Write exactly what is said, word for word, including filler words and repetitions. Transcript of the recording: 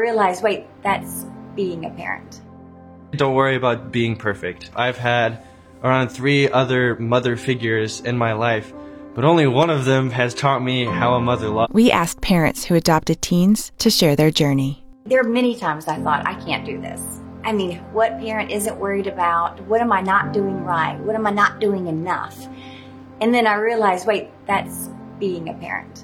realized, wait, that's being a parent. Don't worry about being perfect. I've had around three other mother figures in my life, but only one of them has taught me how a mother loves. We asked parents who adopted teens to share their journey. There are many times I thought, I can't do this. I mean, what parent isn't worried about, what am I not doing right? What am I not doing enough? And then I realized, wait, that's being a parent.